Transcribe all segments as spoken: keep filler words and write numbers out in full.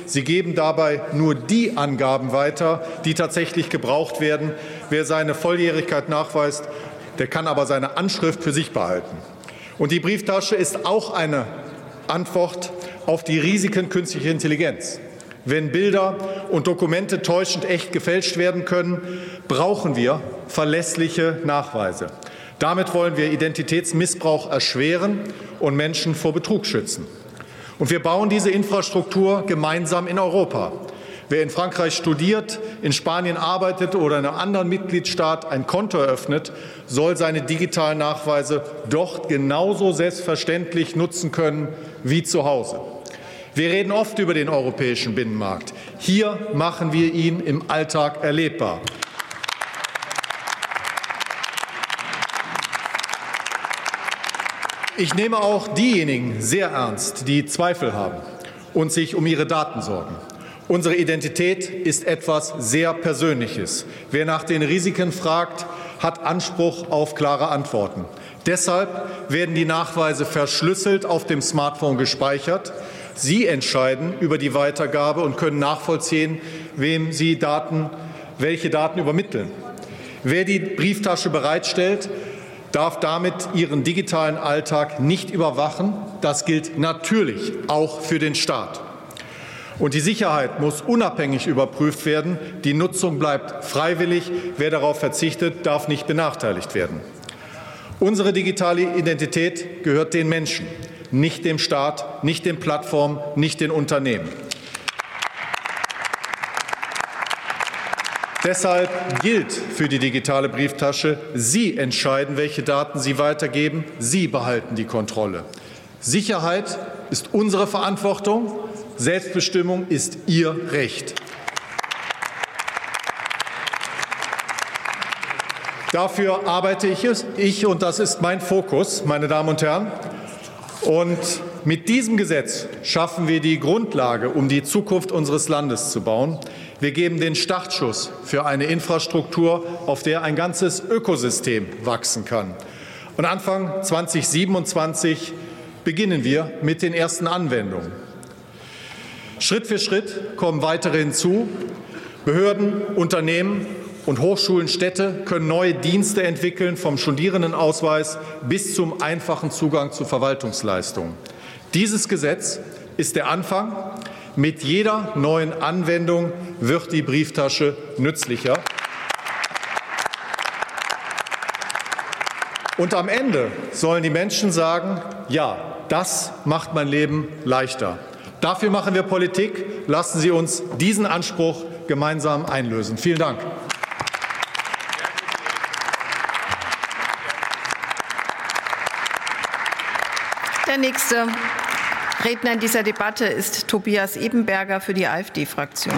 Sie geben dabei nur die Angaben weiter, die tatsächlich gebraucht werden. Wer seine Volljährigkeit nachweist, der kann aber seine Anschrift für sich behalten. Und die Brieftasche ist auch eine Antwort auf die Risiken künstlicher Intelligenz. Wenn Bilder und Dokumente täuschend echt gefälscht werden können, brauchen wir verlässliche Nachweise. Damit wollen wir Identitätsmissbrauch erschweren und Menschen vor Betrug schützen. Und wir bauen diese Infrastruktur gemeinsam in Europa. Wer in Frankreich studiert, in Spanien arbeitet oder in einem anderen Mitgliedstaat ein Konto eröffnet, soll seine digitalen Nachweise dort genauso selbstverständlich nutzen können wie zu Hause. Wir reden oft über den europäischen Binnenmarkt. Hier machen wir ihn im Alltag erlebbar. Ich nehme auch diejenigen sehr ernst, die Zweifel haben und sich um ihre Daten sorgen. Unsere Identität ist etwas sehr Persönliches. Wer nach den Risiken fragt, hat Anspruch auf klare Antworten. Deshalb werden die Nachweise verschlüsselt auf dem Smartphone gespeichert. Sie entscheiden über die Weitergabe und können nachvollziehen, wem Sie Daten, welche Daten übermitteln. Wer die Brieftasche bereitstellt, darf damit Ihren digitalen Alltag nicht überwachen. Das gilt natürlich auch für den Staat. Und die Sicherheit muss unabhängig überprüft werden. Die Nutzung bleibt freiwillig. Wer darauf verzichtet, darf nicht benachteiligt werden. Unsere digitale Identität gehört den Menschen, nicht dem Staat, nicht den Plattformen, nicht den Unternehmen. Deshalb gilt für die digitale Brieftasche: Sie entscheiden, welche Daten Sie weitergeben. Sie behalten die Kontrolle. Sicherheit ist unsere Verantwortung. Selbstbestimmung ist Ihr Recht. Dafür arbeite ich, ich und das ist mein Fokus, meine Damen und Herren. Und mit diesem Gesetz schaffen wir die Grundlage, um die Zukunft unseres Landes zu bauen. Wir geben den Startschuss für eine Infrastruktur, auf der ein ganzes Ökosystem wachsen kann. Und Anfang zweitausendsiebenundzwanzig beginnen wir mit den ersten Anwendungen. Schritt für Schritt kommen weitere hinzu. Behörden, Unternehmen und Hochschulen, Städte können neue Dienste entwickeln, vom Studierendenausweis bis zum einfachen Zugang zu Verwaltungsleistungen. Dieses Gesetz ist der Anfang. Mit jeder neuen Anwendung wird die Brieftasche nützlicher. Und am Ende sollen die Menschen sagen: Ja, das macht mein Leben leichter. Dafür machen wir Politik. Lassen Sie uns diesen Anspruch gemeinsam einlösen. Vielen Dank. Der nächste Redner in dieser Debatte ist Tobias Ebenberger für die AfD-Fraktion.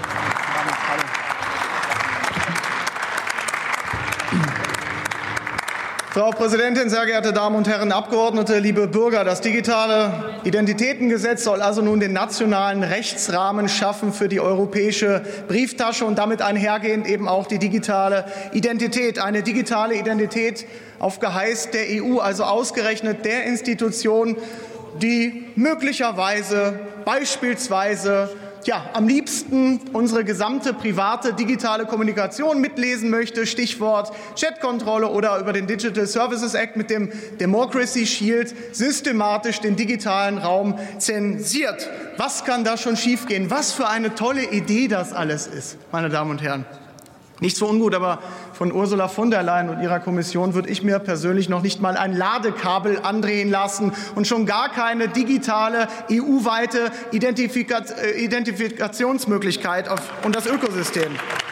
Frau Präsidentin, sehr geehrte Damen und Herren Abgeordnete, liebe Bürger! Das digitale Identitätengesetz soll also nun den nationalen Rechtsrahmen schaffen für die europäische Brieftasche und damit einhergehend eben auch die digitale Identität. Eine digitale Identität auf Geheiß der E U, also ausgerechnet der Institution, die möglicherweise beispielsweise ja, am liebsten unsere gesamte private digitale Kommunikation mitlesen möchte, Stichwort Chatkontrolle, oder über den Digital Services Act mit dem Democracy Shield systematisch den digitalen Raum zensiert. Was kann da schon schiefgehen? Was für eine tolle Idee das alles ist, meine Damen und Herren. Nichts für ungut, aber von Ursula von der Leyen und ihrer Kommission würde ich mir persönlich noch nicht mal ein Ladekabel andrehen lassen und schon gar keine digitale E U-weite Identifikationsmöglichkeit und das Ökosystem.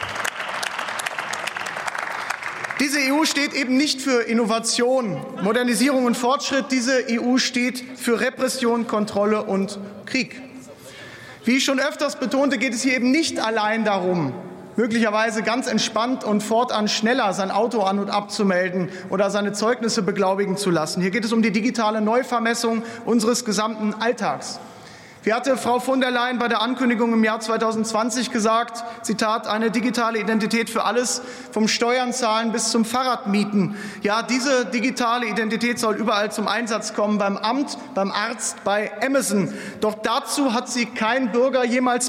Diese E U steht eben nicht für Innovation, Modernisierung und Fortschritt. Diese E U steht für Repression, Kontrolle und Krieg. Wie ich schon öfters betonte, geht es hier eben nicht allein darum, möglicherweise ganz entspannt und fortan schneller sein Auto an- und abzumelden oder seine Zeugnisse beglaubigen zu lassen. Hier geht es um die digitale Neuvermessung unseres gesamten Alltags. Wie hatte Frau von der Leyen bei der Ankündigung im Jahr zweitausendzwanzig gesagt, Zitat, eine digitale Identität für alles, vom Steuern zahlen bis zum Fahrradmieten. Ja, diese digitale Identität soll überall zum Einsatz kommen, beim Amt, beim Arzt, bei Amazon. Doch dazu hat sie kein Bürger jemals